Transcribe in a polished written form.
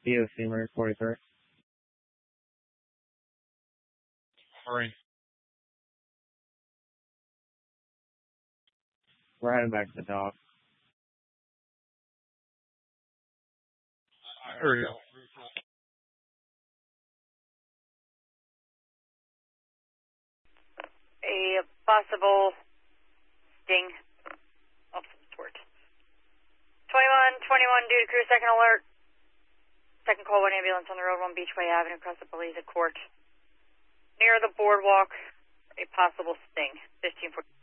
DOC Marine 43. Marine. We're heading back to the dock. There we go. A possible sting of some sort. 21 due to crew, second alert. Second call, one ambulance on the road, 1 Beachway Avenue, across the Belize Court. Near the boardwalk, a possible sting. 1540.